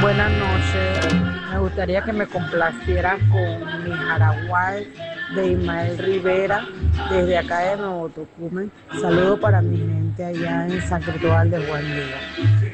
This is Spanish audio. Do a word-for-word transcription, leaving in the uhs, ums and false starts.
Buenas noches. Me gustaría que me complacieran con mi Jaraguay de Ismael Rivera, desde acá de Nuevo Tocumen. Saludo para mi gente allá en San Cristóbal de Juan Díaz.